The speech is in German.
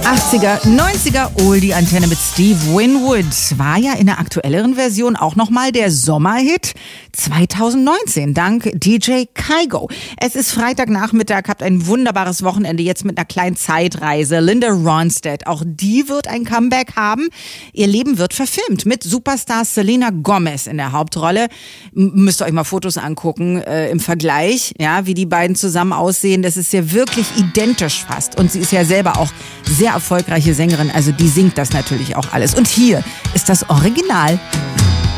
80er, 90er, Oldie Antenne mit Steve Winwood. War ja in der aktuelleren Version auch nochmal der Sommerhit 2019, dank DJ Kygo. Es ist Freitagnachmittag, habt ein wunderbares Wochenende jetzt mit einer kleinen Zeitreise. Linda Ronstadt, auch die wird ein Comeback haben. Ihr Leben wird verfilmt mit Superstar Selena Gomez in der Hauptrolle. Müsst ihr euch mal Fotos angucken im Vergleich, ja, wie die beiden zusammen aussehen. Das ist ja wirklich identisch fast. Und sie ist ja selber auch sehr erfolgreiche Sängerin, also die singt das natürlich auch alles. Und hier ist das Original.